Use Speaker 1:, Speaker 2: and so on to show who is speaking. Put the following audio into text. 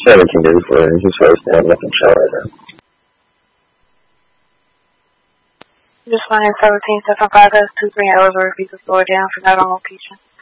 Speaker 1: 1734, and he's first and nothing show right now.
Speaker 2: Just flying 1775 S 23 hours or repeat the floor down for not on location.